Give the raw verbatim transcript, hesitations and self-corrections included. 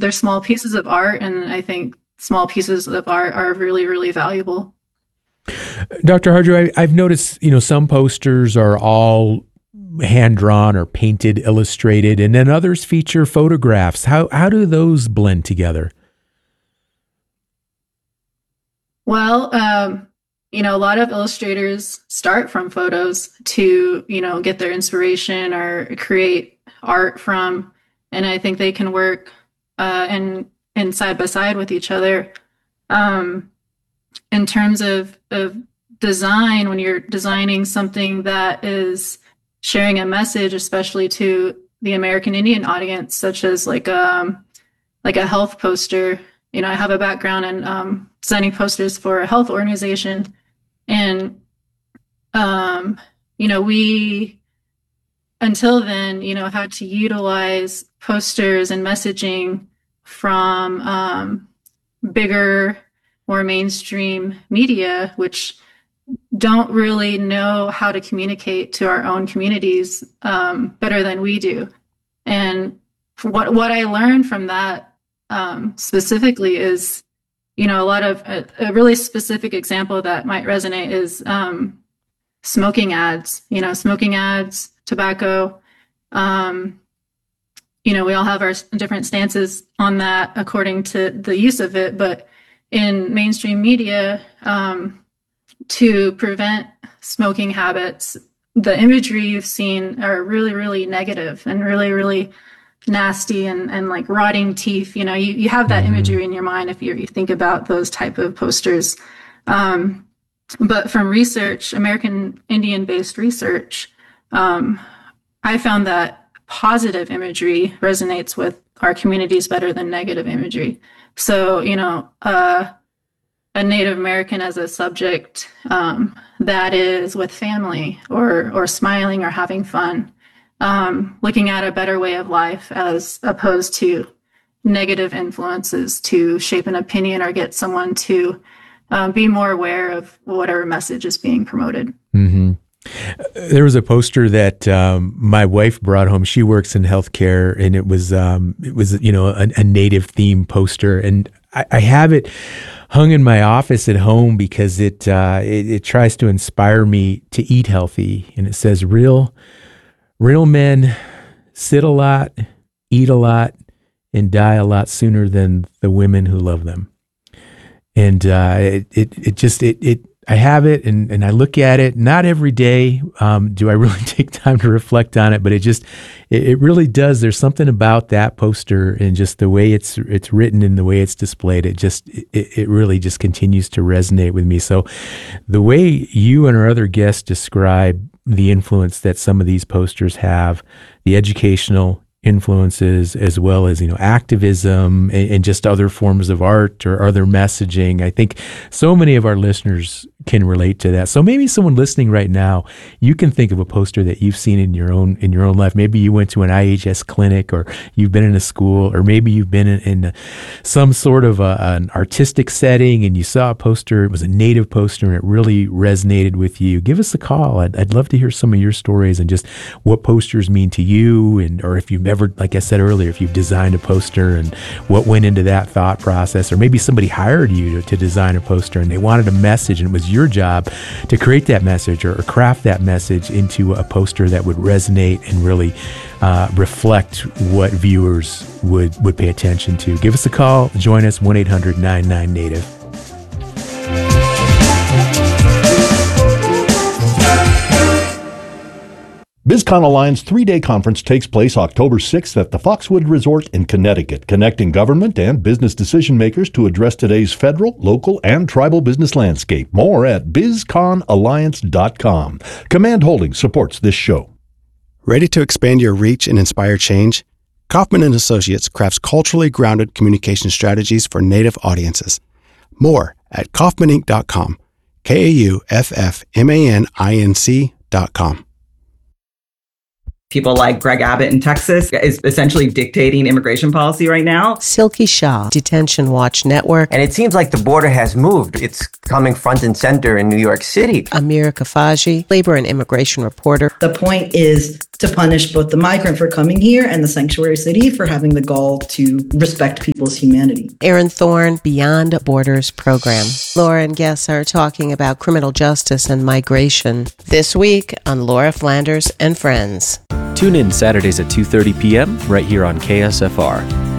they're small pieces of art, and I think small pieces of art are really, really valuable. Doctor Harjo, I, I've noticed, you know, some posters are all hand-drawn or painted, illustrated, and then others feature photographs. How how do those blend together? Well, um, you know, a lot of illustrators start from photos to, you know, get their inspiration or create art from, and I think they can work uh, and and side by side with each other. Um, in terms of of design, when you're designing something that is sharing a message, especially to the American Indian audience, such as like um like a health poster. You know, I have a background in um, designing posters for a health organization, and um, you know, we until then, you know, had to utilize posters and messaging from um, bigger, more mainstream media, which don't really know how to communicate to our own communities um, better than we do. And what what I learned from that um, specifically is, you know, a lot of a, a really specific example that might resonate is um, smoking ads. You know, smoking ads, tobacco. Um, you know, we all have our different stances on that according to the use of it, but in mainstream media, um, to prevent smoking habits, the imagery you've seen are really, really negative and really, really nasty and, and like rotting teeth. You know, you, you have that mm-hmm. imagery in your mind if you, you think about those type of posters. Um, but from research, American Indian-based research, um, I found that positive imagery resonates with our communities better than negative imagery. So, you know, uh, a Native American as a subject um, that is with family or or smiling or having fun, um, looking at a better way of life as opposed to negative influences to shape an opinion or get someone to um, be more aware of whatever message is being promoted. Mm-hmm. There was a poster that um, my wife brought home. She works in healthcare, and it was um, it was you know a, a Native theme poster, and I, I have it hung in my office at home because it, uh, it it tries to inspire me to eat healthy, and it says real real men sit a lot, eat a lot, and die a lot sooner than the women who love them. And uh, it, it it just it it. I have it and, and I look at it. Not every day um, do I really take time to reflect on it, but it just, it, it really does. There's something about that poster and just the way it's it's written and the way it's displayed. It just, it, it really just continues to resonate with me. So the way you and our other guests describe the influence that some of these posters have, the educational influences, as well as, you know, activism and, and just other forms of art or other messaging. I think so many of our listeners can relate to that. So maybe someone listening right now, you can think of a poster that you've seen in your own in your own life. Maybe you went to an I H S clinic, or you've been in a school, or maybe you've been in, in some sort of a, an artistic setting and you saw a poster. It was a Native poster and it really resonated with you. Give us a call. I'd, I'd love to hear some of your stories and just what posters mean to you, and or if you've ever, like I said earlier, if you've designed a poster and what went into that thought process, or maybe somebody hired you to, to design a poster and they wanted a message and it was your job to create that message or, or craft that message into a poster that would resonate and really uh, reflect what viewers would, would pay attention to. Give us a call. Join us, one eight hundred nine nine native. BizCon Alliance three-day conference takes place October sixth at the Foxwood Resort in Connecticut, connecting government and business decision makers to address today's federal, local, and tribal business landscape. More at biz con alliance dot com. Command Holdings supports this show. Ready to expand your reach and inspire change? Kaufman and Associates crafts culturally grounded communication strategies for Native audiences. More at kaufman inc dot com. K A U F F M A N I N C dot com. People like Greg Abbott in Texas is essentially dictating immigration policy right now. Silky Shah, Detention Watch Network. And it seems like the border has moved. It's coming front and center in New York City. Amira Kafaji, labor and immigration reporter. The point is to punish both the migrant for coming here and the sanctuary city for having the gall to respect people's humanity. Aaron Thorne, Beyond Borders program. Laura and Guess are talking about criminal justice and migration this week on Laura Flanders and Friends. Tune in Saturdays at two thirty p.m. right here on K S F R.